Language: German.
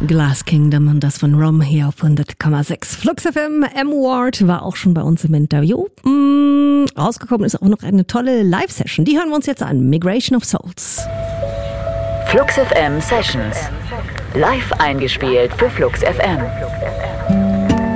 Glass Kingdom und das von Rom hier auf 100,6. Flux FM, M-Ward war auch schon bei uns im Interview. Rausgekommen ist auch noch eine tolle Live-Session. Die hören wir uns jetzt an. Migration of Souls. Flux FM Sessions. Live eingespielt für Flux FM.